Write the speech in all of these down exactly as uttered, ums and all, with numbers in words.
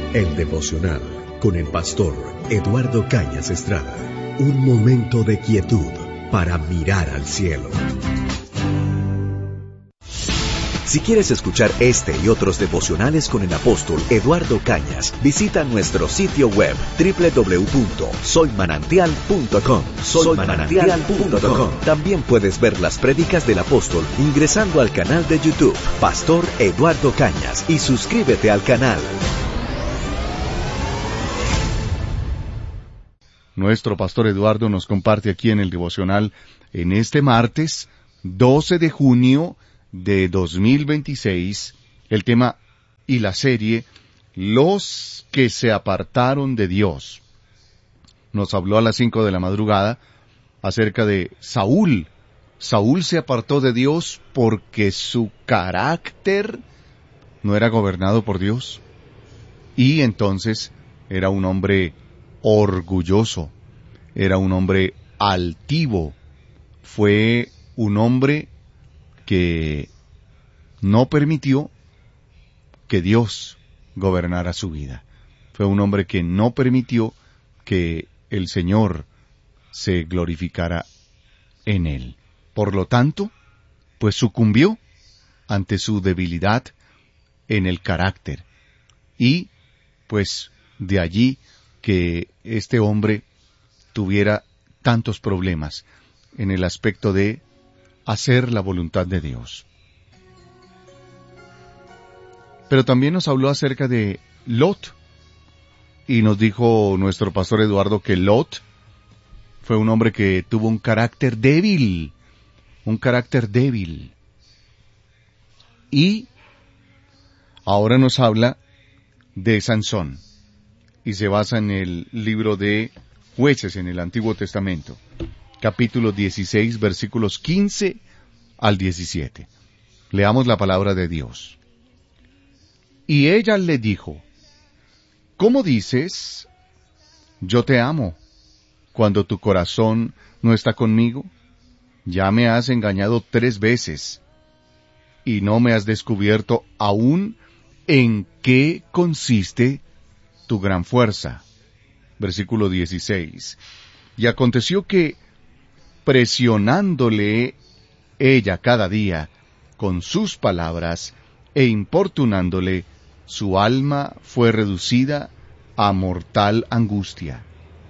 El devocional con el pastor Eduardo Cañas Estrada. Un momento de quietud para mirar al cielo. Si quieres escuchar este y otros devocionales con el apóstol Eduardo Cañas, visita nuestro sitio web doble u doble u doble u punto soy manantial punto com. soy manantial punto com. También puedes ver las prédicas del apóstol ingresando al canal de YouTube Pastor Eduardo Cañas y suscríbete al canal. Nuestro pastor Eduardo nos comparte aquí en el devocional en este martes doce de junio de dos mil veintiséis, el tema y la serie Los que se apartaron de Dios. Nos habló a las cinco de la madrugada acerca de Saúl. Saúl se apartó de Dios porque su carácter no era gobernado por Dios. Y entonces era un hombre orgulloso, era un hombre altivo, fue un hombre que no permitió que Dios gobernara su vida. Fue un hombre que no permitió que el Señor se glorificara en él. Por lo tanto, pues sucumbió ante su debilidad en el carácter. Y, pues, de allí que este hombre tuviera tantos problemas en el aspecto de hacer la voluntad de Dios. Pero también nos habló acerca de Lot, y nos dijo nuestro pastor Eduardo que Lot fue un hombre que tuvo un carácter débil, un carácter débil. Y ahora nos habla de Sansón, y se basa en el libro de Jueces en el Antiguo Testamento. Capítulo dieciséis, versículos quince al diecisiete. Leamos la palabra de Dios. Y ella le dijo, ¿cómo dices, yo te amo, cuando tu corazón no está conmigo? Ya me has engañado tres veces, y no me has descubierto aún en qué consiste tu gran fuerza. Versículo dieciséis. Y aconteció que, presionándole ella cada día con sus palabras e importunándole, su alma fue reducida a mortal angustia.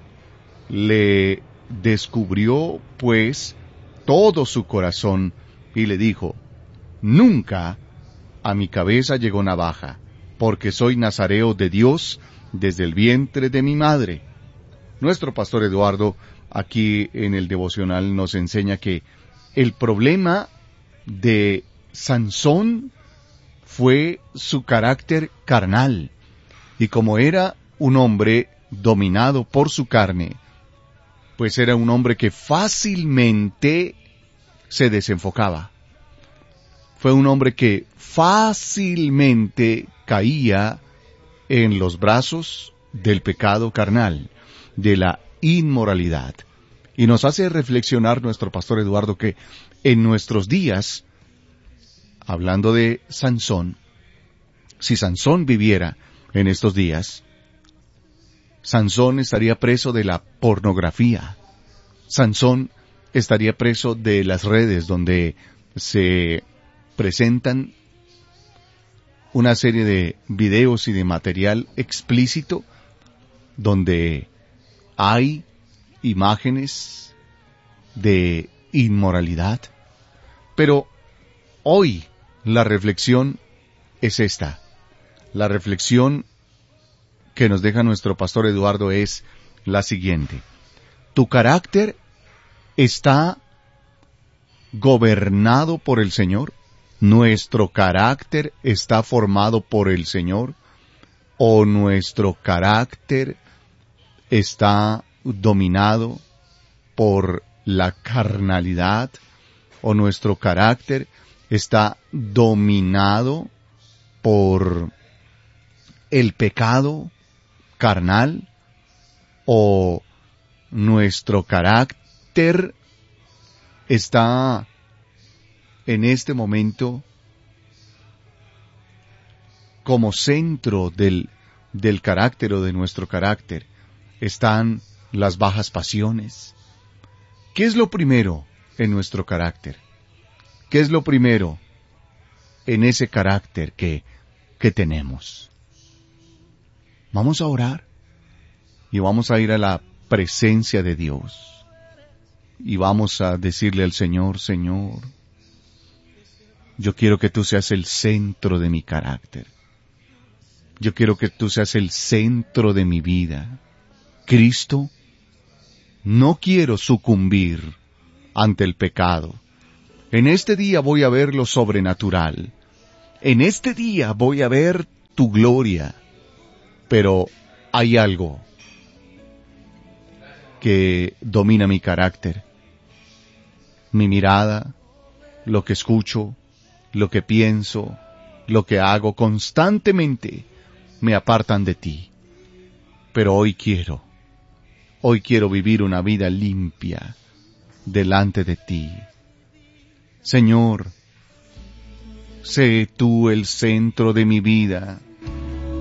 Le descubrió, pues, todo su corazón y le dijo, nunca a mi cabeza llegó navaja, porque soy nazareo de Dios desde el vientre de mi madre. Nuestro pastor Eduardo aquí en el devocional nos enseña que el problema de Sansón fue su carácter carnal, y como era un hombre dominado por su carne, pues era un hombre que fácilmente se desenfocaba. Fue un hombre que fácilmente caía en los brazos del pecado carnal, de la inmoralidad. Y nos hace reflexionar nuestro pastor Eduardo que en nuestros días, hablando de Sansón, si Sansón viviera en estos días, Sansón estaría preso de la pornografía. Sansón estaría preso de las redes donde se presentan una serie de videos y de material explícito donde hay imágenes de inmoralidad. Pero hoy la reflexión es esta. La reflexión que nos deja nuestro pastor Eduardo es la siguiente. ¿Tu carácter está gobernado por el Señor? ¿Nuestro carácter está formado por el Señor? ¿O nuestro carácter está dominado por la carnalidad? ¿O nuestro carácter está dominado por el pecado carnal? ¿O nuestro carácter está en este momento como centro del del carácter o de nuestro carácter están las bajas pasiones. ¿Qué es lo primero en nuestro carácter? ¿Qué es lo primero en ese carácter que, que tenemos? Vamos a orar y vamos a ir a la presencia de Dios y vamos a decirle al Señor: Señor, yo quiero que tú seas el centro de mi carácter. Yo quiero que tú seas el centro de mi vida. Cristo, no quiero sucumbir ante el pecado. En este día voy a ver lo sobrenatural. En este día voy a ver tu gloria. Pero hay algo que domina mi carácter. Mi mirada, lo que escucho, lo que pienso, lo que hago constantemente me apartan de ti. Pero hoy quiero, hoy quiero vivir una vida limpia delante de ti. Señor, sé tú el centro de mi vida.